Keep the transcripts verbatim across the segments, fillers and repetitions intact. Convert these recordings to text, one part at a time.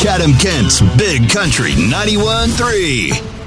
Chatham-Kent's Big Country ninety-one point three.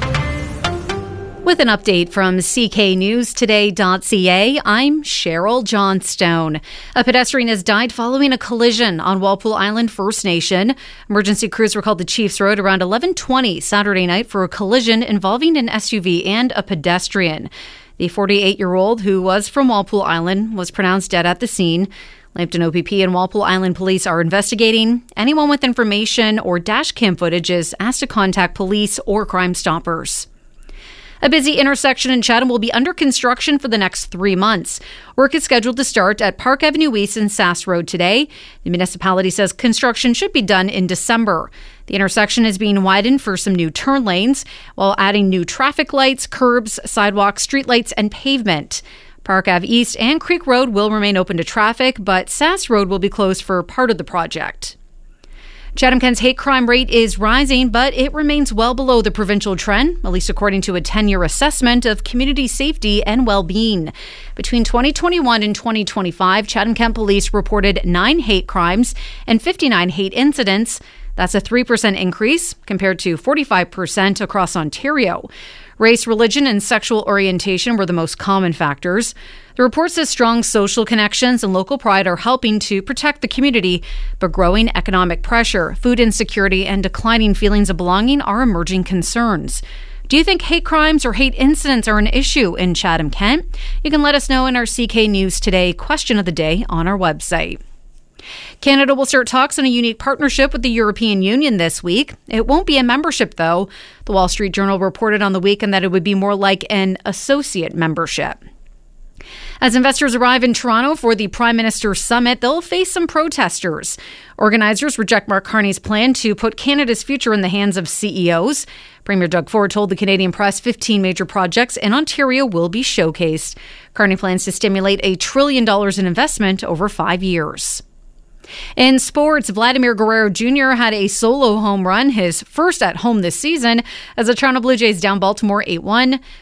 With an update from C K News Today dot C A, I'm Cheryl Johnstone. A pedestrian has died following a collision on Walpole Island First Nation. Emergency crews were called to Chiefs Road around eleven twenty Saturday night for a collision involving an S U V and a pedestrian. The forty-eight-year-old, who was from Walpole Island, was pronounced dead at the scene. Lambton O P P and Walpole Island Police are investigating. Anyone with information or dash cam footage is asked to contact police or Crime Stoppers. A busy intersection in Chatham will be under construction for the next three months. Work is scheduled to start at Park Avenue East and Sass Road today. The municipality says construction should be done in December. The intersection is being widened for some new turn lanes, while adding new traffic lights, curbs, sidewalks, streetlights, and pavement. Park Avenue East and Creek Road will remain open to traffic, but Sass Road will be closed for part of the project. Chatham-Kent's hate crime rate is rising, but it remains well below the provincial trend, at least according to a ten-year assessment of community safety and well-being. Between twenty twenty-one and twenty twenty-five, Chatham-Kent Police reported nine hate crimes and fifty-nine hate incidents. That's a three percent increase compared to forty-five percent across Ontario. Race, religion, and sexual orientation were the most common factors. The report says strong social connections and local pride are helping to protect the community, but growing economic pressure, food insecurity, and declining feelings of belonging are emerging concerns. Do you think hate crimes or hate incidents are an issue in Chatham-Kent? You can let us know in our C K News Today question of the day on our website. Canada will start talks on a unique partnership with the European Union this week. It won't be a membership, though. The Wall Street Journal reported on the weekend that it would be more like an associate membership. As investors arrive in Toronto for the Prime Minister's Summit, they'll face some protesters. Organizers reject Mark Carney's plan to put Canada's future in the hands of C E Os. Premier Doug Ford told the Canadian press fifteen major projects in Ontario will be showcased. Carney plans to stimulate a trillion dollars in investment over five years. In sports, Vladimir Guerrero Junior had a solo home run, his first at home this season, as the Toronto Blue Jays down Baltimore eight one.